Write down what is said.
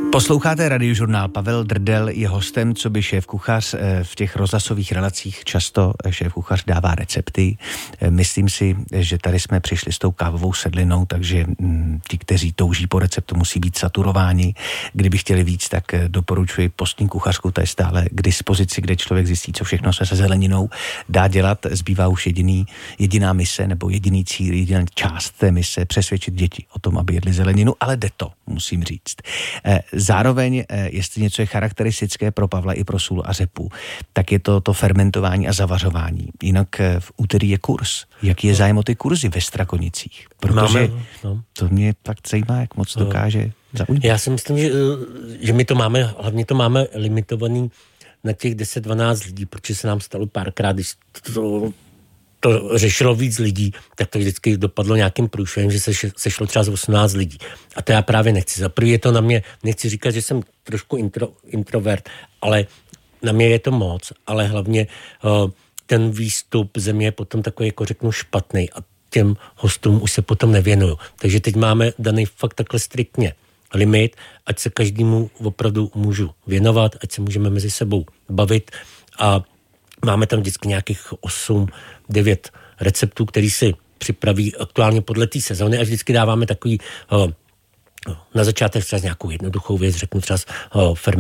Posloucháte Radiožurnál. Pavel Drdel je hostem, co by šéfkuchař v těch rozhlasových relacích. Často šéfkuchař dává recepty. Myslím si, že tady jsme přišli s tou kávovou sedlinou, takže ti, kteří touží po receptu, musí být saturováni. Kdyby chtěli víc, tak doporučuji Postní kuchařku, ta je stále k dispozici, kde člověk zjistí, co všechno se zeleninou dá dělat. Zbývá už jediná mise nebo jediný cíl, jediná část té mise, přesvědčit děti o tom, aby jedli zeleninu, ale jde to, musím říct. Zároveň, jestli něco je charakteristické pro Pavla i pro sůl a řepu, tak je to fermentování a zavařování. Jinak v úterý je kurz. Jaký je zájem o ty kurzy ve Strakonicích? Protože to mě tak zajímá, jak moc dokáže zaujmout. Já si myslím, že my to máme, hlavně to máme limitovaný na těch 10-12 lidí, protože se nám stalo párkrát, když to řešilo víc lidí, tak to vždycky dopadlo nějakým průšvihem, že se sešlo třeba z 18 lidí. A to já právě nechci. Za prvý je to na mě, nechci říkat, že jsem trošku introvert, ale na mě je to moc, ale hlavně ten výstup země je potom takový, jako řeknu, špatný a těm hostům už se potom nevěnuju. Takže teď máme daný fakt takhle striktně limit, ať se každému opravdu můžu věnovat, ať se můžeme mezi sebou bavit a máme tam vždycky nějakých 8-9 receptů, který si připraví aktuálně podle té sezóny a vždycky dáváme takový na začátek třeba nějakou jednoduchou věc, řeknu třeba